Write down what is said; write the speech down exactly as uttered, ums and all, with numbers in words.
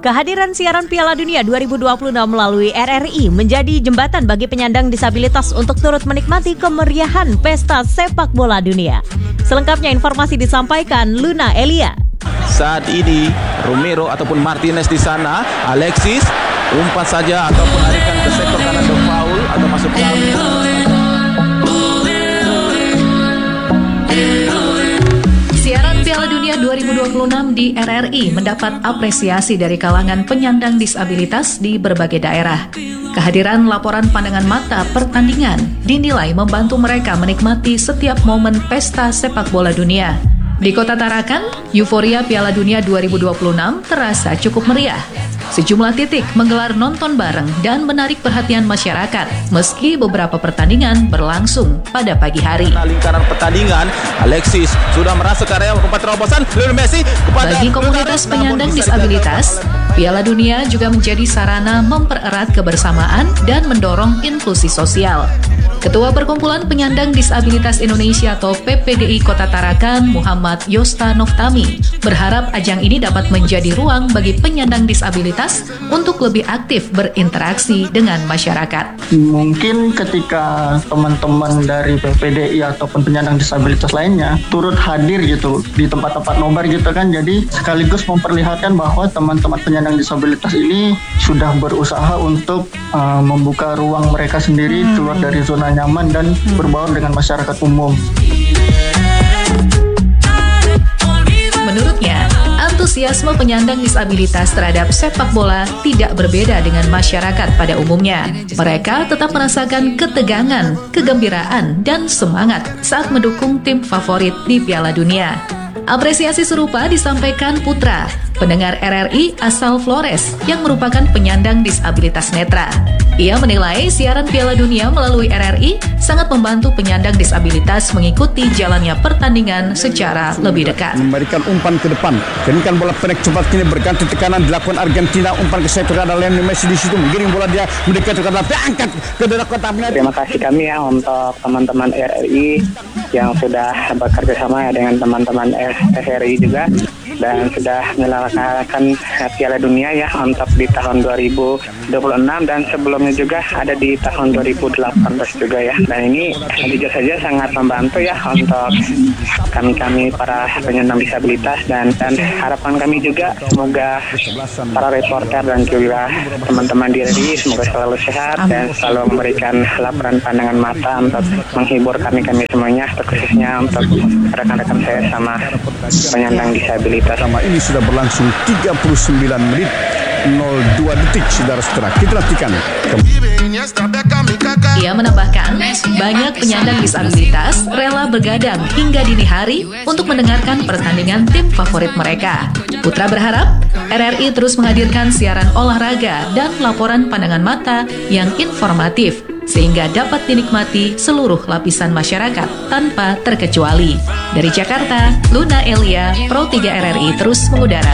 Kehadiran siaran Piala Dunia dua ribu dua puluh enam melalui R R I menjadi jembatan bagi penyandang disabilitas untuk turut menikmati kemeriahan pesta sepak bola dunia. Selengkapnya informasi disampaikan Luna Elia. Saat ini Romero ataupun Martinez di sana, Alexis umpan saja ataupun larikan ke sektor kanan ke foul atau masuk ke Siaran Piala Dunia dua ribu dua puluh enam di R R I mendapat apresiasi dari kalangan penyandang disabilitas di berbagai daerah. Kehadiran laporan pandangan mata pertandingan dinilai membantu mereka menikmati setiap momen pesta sepak bola dunia. Di Kota Tarakan, euforia Piala Dunia dua ribu dua puluh enam terasa cukup meriah. Sejumlah titik menggelar nonton bareng dan menarik perhatian masyarakat, meski beberapa pertandingan berlangsung pada pagi hari. Lingkaran pertandingan, Alexis sudah merasa ke area tempat terobosan Lionel Messi kepada Bagi komunitas penyandang disabilitas, Piala Dunia juga menjadi sarana mempererat kebersamaan dan mendorong inklusi sosial. Ketua Perkumpulan Penyandang Disabilitas Indonesia atau P P D I Kota Tarakan, Muhammad Yosta Noftami, berharap ajang ini dapat menjadi ruang bagi penyandang disabilitas untuk lebih aktif berinteraksi dengan masyarakat. Mungkin ketika teman-teman dari P P D I ataupun penyandang disabilitas lainnya turut hadir gitu di tempat-tempat nobar gitu kan, jadi sekaligus memperlihatkan bahwa teman-teman penyandang disabilitas ini sudah berusaha untuk uh, membuka ruang mereka sendiri keluar dari zona nyaman dan berbaur dengan masyarakat umum. Menurutnya, antusiasme penyandang disabilitas terhadap sepak bola tidak berbeda dengan masyarakat pada umumnya. Mereka tetap merasakan ketegangan, kegembiraan, dan semangat saat mendukung tim favorit di Piala Dunia. Apresiasi serupa disampaikan Putra, pendengar R R I asal Flores yang merupakan penyandang disabilitas netra. Ia menilai siaran Piala Dunia melalui R R I sangat membantu penyandang disabilitas mengikuti jalannya pertandingan secara lebih dekat. Memberikan umpan ke depan, keringkan bola pendek cepat kini berganti tekanan dilakukan Argentina, umpan ke sektor ada Lionel Messi di situ menggiring bola dia mendekat ke dalam angkat ke dalam kotak penalti. Terima kasih kami ya untuk teman-teman R R I yang sudah bekerja sama dengan teman-teman S R I juga dan sudah menyelenggarkan Piala Dunia ya untuk di tahun dua ribu dua puluh enam dan sebelumnya juga ada di tahun dua ribu delapan belas juga ya. Dan ini jujur saja sangat membantu ya untuk kami-kami para penyandang disabilitas dan, dan harapan kami juga semoga para reporter dan juga teman-teman di R R I semoga selalu sehat dan selalu memberikan laporan pandangan mata untuk menghibur kami-kami semuanya, khususnya untuk rekan-rekan saya sama penyandang disabilitas. Sama ini sudah berlangsung tiga puluh sembilan menit nol dua detik, saudara-saudara. Kita nantikan. Ia menambahkan, banyak penyandang disabilitas rela bergadang hingga dini hari untuk mendengarkan pertandingan tim favorit mereka. Putra berharap R R I terus menghadirkan siaran olahraga dan laporan pandangan mata yang informatif sehingga dapat dinikmati seluruh lapisan masyarakat tanpa terkecuali. Dari Jakarta, Luna Elia, Pro tiga R R I terus mengudara.